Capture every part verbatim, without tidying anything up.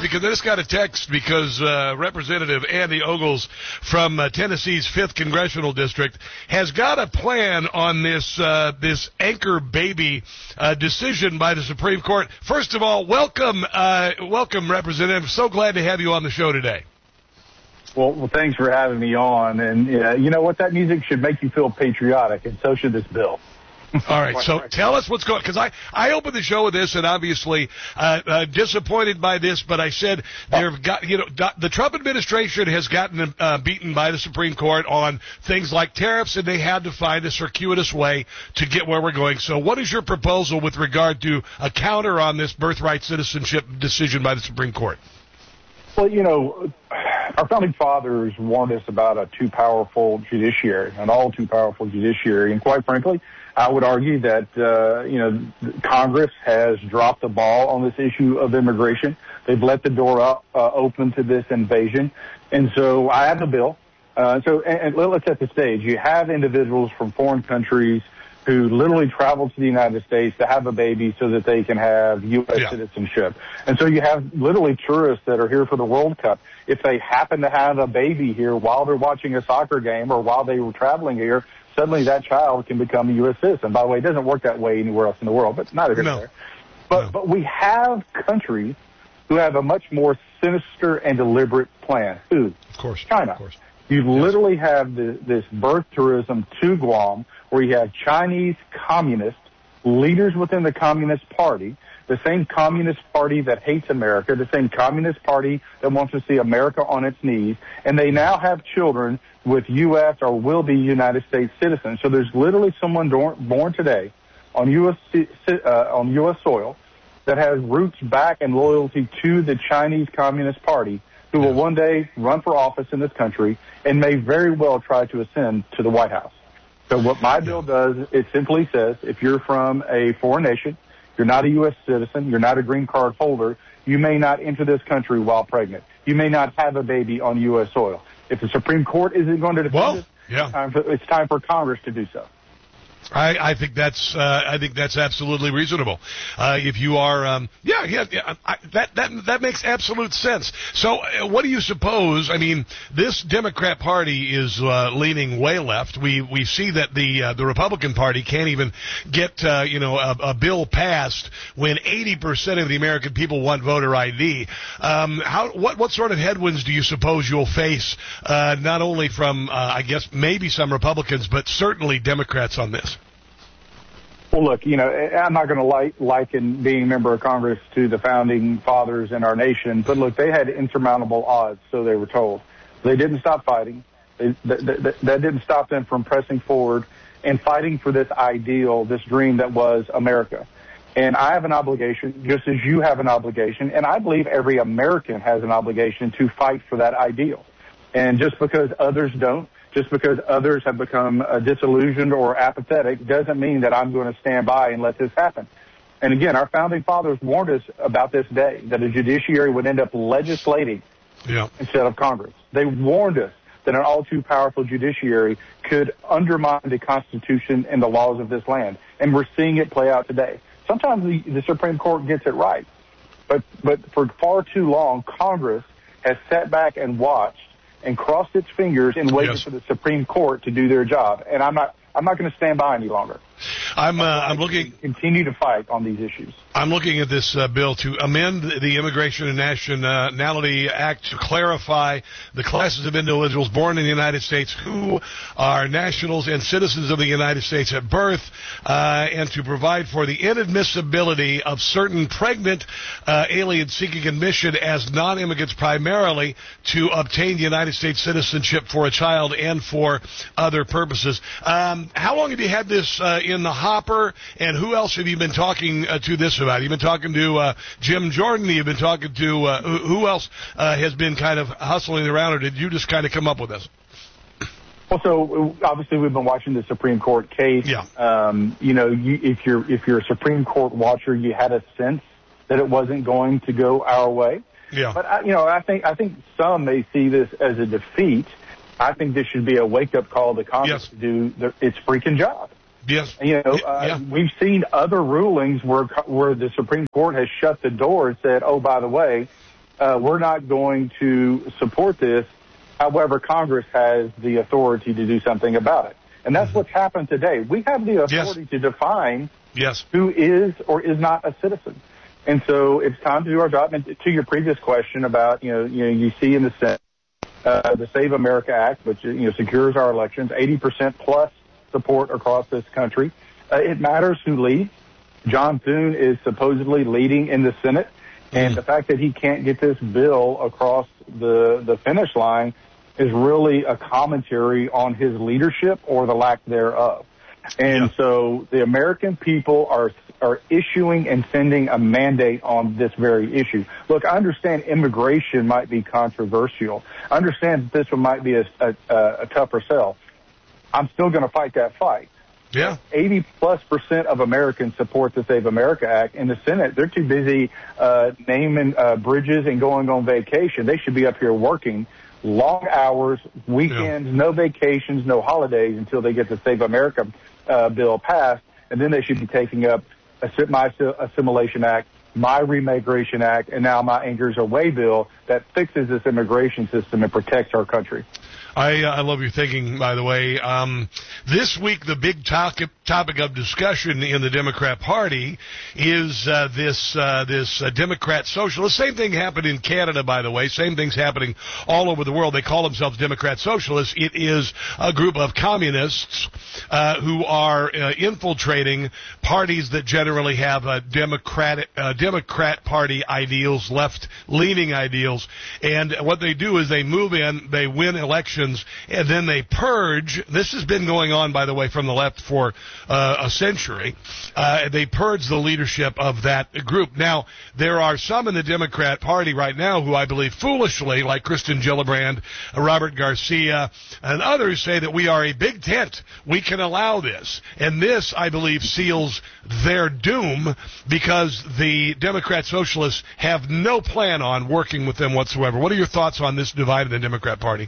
because I just got a text because uh, Representative Andy Ogles from uh, Tennessee's fifth Congressional District has got a plan on this uh, this anchor baby uh, decision by the Supreme Court. First of all, welcome, uh, welcome, Representative. So glad to have you on the show today. Well, well, thanks for having me on. And uh, you know what? That music should make you feel patriotic, and so should this bill. All right, so tell us what's going on, because I, I opened the show with this, and obviously uh, uh, disappointed by this, but I said they've got, you know, the Trump administration has gotten uh, beaten by the Supreme Court on things like tariffs, and they had to find a circuitous way to get where we're going. So what is your proposal with regard to a counter on this birthright citizenship decision by the Supreme Court? Well, you know, our founding fathers warned us about a too powerful judiciary, an all too powerful judiciary, and quite frankly, I would argue that, uh, you know, Congress has dropped the ball on this issue of immigration. They've let the door up, uh, open to this invasion. And so I have a bill. Uh, so, and, and let's set the stage. You have individuals from foreign countries who literally travel to the United States to have a baby so that they can have U S yeah. citizenship. And so you have literally tourists that are here for the World Cup. If they happen to have a baby here while they're watching a soccer game or while they were traveling here, suddenly that child can become a U S citizen. By the way, it doesn't work that way anywhere else in the world, but neither here nor there. But, no. but we have countries who have a much more sinister and deliberate plan. Who? Of course. China. Of course. You yes. literally have the, this birth tourism to Guam, where you have Chinese communists, leaders within the Communist Party, the same Communist Party that hates America, the same Communist Party that wants to see America on its knees, and they now have children with U S or will be United States citizens. So there's literally someone born today on U S uh, on U S soil that has roots back and loyalty to the Chinese Communist Party, who will one day run for office in this country and may very well try to ascend to the White House. So what my bill does, it simply says if you're from a foreign nation, you're not a U S citizen, you're not a green card holder, you may not enter this country while pregnant. You may not have a baby on U S soil. If the Supreme Court isn't going to defend well, it, yeah. it's, time for, it's time for Congress to do so. I, I think that's uh, I think that's absolutely reasonable. Uh, if you are, um, yeah, yeah, yeah I, that that that makes absolute sense. So, uh, what do you suppose? I mean, this Democrat Party is uh, leaning way left. We we see that the uh, the Republican Party can't even get uh, you know a, a bill passed when eighty percent of the American people want voter I D. Um, how what what sort of headwinds do you suppose you'll face? Uh, not only from uh, I guess maybe some Republicans, but certainly Democrats on this. Well, look, you know, I'm not going to like, liken being a member of Congress to the founding fathers in our nation, but look, they had insurmountable odds, so they were told. They didn't stop fighting. They, that, that, that didn't stop them from pressing forward and fighting for this ideal, this dream that was America. And I have an obligation, just as you have an obligation, and I believe every American has an obligation to fight for that ideal. And just because others don't, just because others have become uh, disillusioned or apathetic doesn't mean that I'm going to stand by and let this happen. And again, our founding fathers warned us about this day, that a judiciary would end up legislating yeah. instead of Congress. They warned us that an all-too-powerful judiciary could undermine the Constitution and the laws of this land. And we're seeing it play out today. Sometimes the, the Supreme Court gets it right. But, but for far too long, Congress has sat back and watched and crossed its fingers and waited yes. for the Supreme Court to do their job. And I'm not I'm not going to stand by any longer. I'm uh, I'm looking continue to fight on these issues. I'm looking at this uh, bill to amend the Immigration and Nationality Act to clarify the classes of individuals born in the United States who are nationals and citizens of the United States at birth, uh, and to provide for the inadmissibility of certain pregnant uh, aliens seeking admission as non-immigrants primarily to obtain the United States citizenship for a child and for other purposes. Um, how long have you had this uh, in the hopper, and who else have you been talking uh, to this about? You've been talking to uh, Jim Jordan. You've been talking to uh, who, who else uh, has been kind of hustling around, or did you just kind of come up with this? Well, so obviously we've been watching the Supreme Court case. Yeah. Um, you know, you, if you're if you're a Supreme Court watcher, you had a sense that it wasn't going to go our way. Yeah. But I, you know, I think I think some may see this as a defeat. I think this should be a wake-up call to Congress yes. to do the, its freaking job. Yes. You know, uh, yeah. we've seen other rulings where where the Supreme Court has shut the door and said, oh, by the way, uh, we're not going to support this. However, Congress has the authority to do something about it. And that's mm-hmm. what's happened today. We have the authority yes. to define yes. who is or is not a citizen. And so it's time to do our job. And to your previous question about, you know, you know, you see in the Senate, uh, the Save America Act, which, you know, secures our elections, eighty percent plus support across this country. Uh, it matters who leads. John Thune is supposedly leading in the Senate. And mm. the fact that he can't get this bill across the, the finish line is really a commentary on his leadership or the lack thereof. And yeah. so the American people are are issuing and sending a mandate on this very issue. Look, I understand immigration might be controversial. I understand that this one might be a, a, a tougher sell. I'm still going to fight that fight. Yeah. eighty plus percent of Americans support the Save America Act. In the Senate, they're too busy uh, naming uh, bridges and going on vacation. They should be up here working long hours, weekends, yeah. no vacations, no holidays until they get the Save America uh, bill passed. And then they should be taking up a, my Assimilation Act, my Remigration Act, and now my Anchors Away bill that fixes this immigration system and protects our country. I, uh, I love your thinking, by the way. Um, this week, the big topic, topic of discussion in the Democrat Party is uh, this uh, this uh, Democrat socialist. Same thing happened in Canada, by the way. Same thing's happening all over the world. They call themselves Democrat socialists. It is a group of communists uh, who are uh, infiltrating parties that generally have uh, Democratic uh, Democrat Party ideals, left-leaning ideals. And what they do is they move in, they win elections, and then they purge. This has been going on, by the way, from the left for uh, a century. Uh, they purge the leadership of that group. Now, there are some in the Democrat Party right now who I believe foolishly, like Kristen Gillibrand, Robert Garcia, and others, say that we are a big tent. We can allow this. And this, I believe, seals their doom because the Democrat socialists have no plan on working with them whatsoever. What are your thoughts on this divide in the Democrat Party?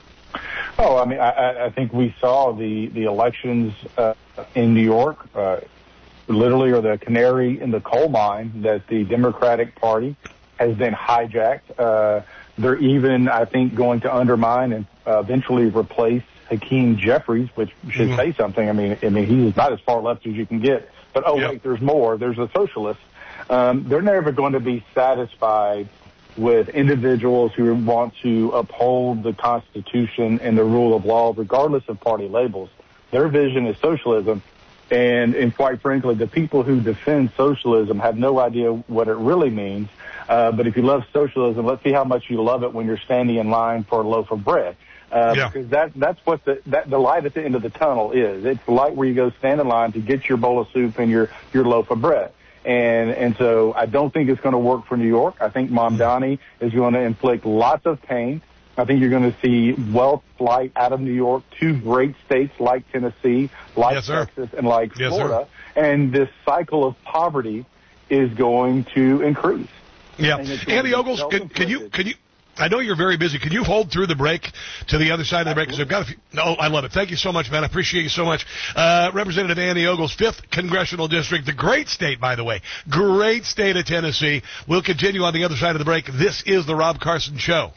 Oh, I mean, I, I think we saw the, the elections uh, in New York uh, literally are the canary in the coal mine that the Democratic Party has been hijacked. Uh, they're even, I think, going to undermine and uh, eventually replace Hakeem Jeffries, which should mm-hmm. say something. I mean, I mean, he's not as far left as you can get. But, oh, yep. wait, there's more. There's the socialists. Um, they're never going to be satisfied with individuals who want to uphold the Constitution and the rule of law, regardless of party labels. Their vision is socialism, and, and quite frankly, the people who defend socialism have no idea what it really means. Uh, but if you love socialism, let's see how much you love it when you're standing in line for a loaf of bread. Uh, yeah. Because that, that's what the, that, the light at the end of the tunnel is. It's the light where you go stand in line to get your bowl of soup and your, your loaf of bread. And and so I don't think it's going to work for New York. I think Mamdani is going to inflict lots of pain. I think you're going to see wealth flight out of New York to great states like Tennessee, like yes, Texas, and like yes, Florida. Sir. And this cycle of poverty is going to increase. Yeah. Andy Ogles, can, can you can you? I know you're very busy. Can you hold through the break to the other side of the break? Because I've got a few. No, I love it. Thank you so much, man. I appreciate you so much. Uh, Representative Andy Ogles, fifth Congressional District, the great state, by the way. Great state of Tennessee. We'll continue on the other side of the break. This is the Rob Carson Show.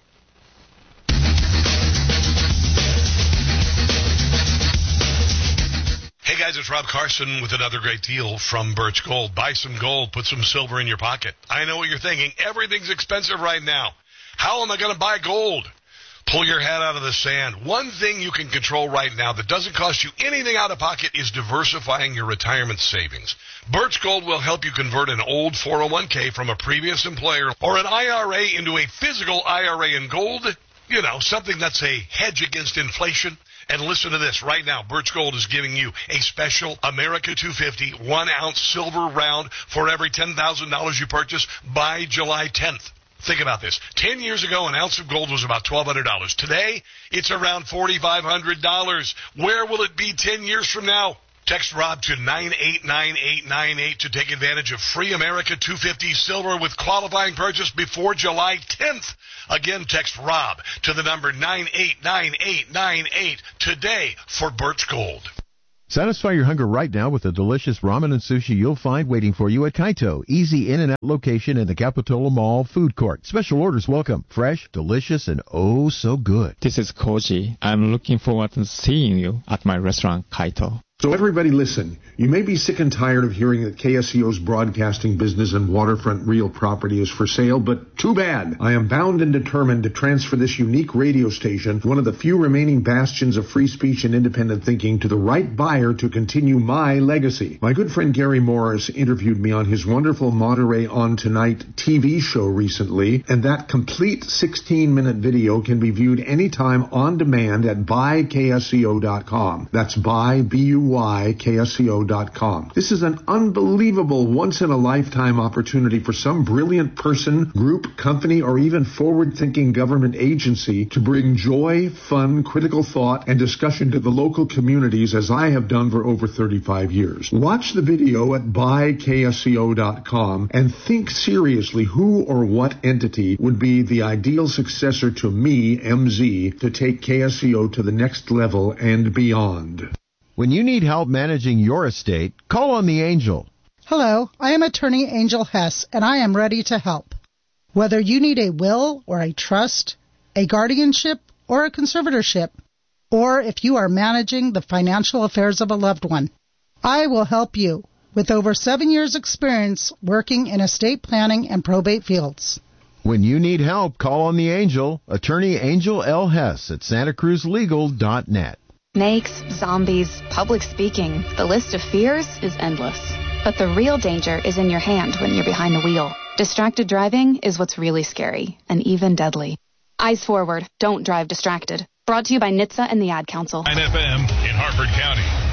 Hey guys, it's Rob Carson with another great deal from Birch Gold. Buy some gold, put some silver in your pocket. I know what you're thinking. Everything's expensive right now. How am I going to buy gold? Pull your head out of the sand. One thing you can control right now that doesn't cost you anything out of pocket is diversifying your retirement savings. Birch Gold will help you convert an old four oh one k from a previous employer or an I R A into a physical I R A in gold. You know, something that's a hedge against inflation. And listen to this. Right now, Birch Gold is giving you a special America two fifty one-ounce silver round for every ten thousand dollars you purchase by July tenth. Think about this. Ten years ago, an ounce of gold was about twelve hundred dollars. Today, it's around forty-five hundred dollars. Where will it be ten years from now? Text Rob to nine eight nine eight nine eight to take advantage of free America two fifty silver with qualifying purchase before July tenth. Again, text Rob to the number nine eight nine eight nine eight today for Birch Gold. Satisfy your hunger right now with the delicious ramen and sushi you'll find waiting for you at Kaito. Easy in and out location in the Capitola Mall food court. Special orders welcome. Fresh, delicious, and oh so good. This is Koji. I'm looking forward to seeing you at my restaurant, Kaito. So everybody listen, you may be sick and tired of hearing that K S E O's broadcasting business and waterfront real property is for sale, but too bad. I am bound and determined to transfer this unique radio station, one of the few remaining bastions of free speech and independent thinking, to the right buyer to continue my legacy. My good friend Gary Morris interviewed me on his wonderful Monterey On Tonight T V show recently, and that complete sixteen-minute video can be viewed anytime on demand at buy K S E O dot com. That's buy, B U Y K S E O dot com. This is an unbelievable once-in-a-lifetime opportunity for some brilliant person, group, company, or even forward-thinking government agency to bring joy, fun, critical thought, and discussion to the local communities, as I have done for over thirty-five years. Watch the video at buy K S E O dot com and think seriously who or what entity would be the ideal successor to me, M Z, to take K S E O to the next level and beyond. When you need help managing your estate, call on the Angel. Hello, I am attorney Angel Hess, and I am ready to help. Whether you need a will or a trust, a guardianship or a conservatorship, or if you are managing the financial affairs of a loved one, I will help you with over seven years' experience working in estate planning and probate fields. When you need help, call on the Angel, attorney Angel L. Hess at santa cruz legal dot net. Snakes, zombies, public speaking, the list of fears is endless. But the real danger is in your hand when you're behind the wheel. Distracted driving is what's really scary, and even deadly. Eyes forward, don't drive distracted. Brought to you by N H T S A and the Ad Council. nine F M in Harford County.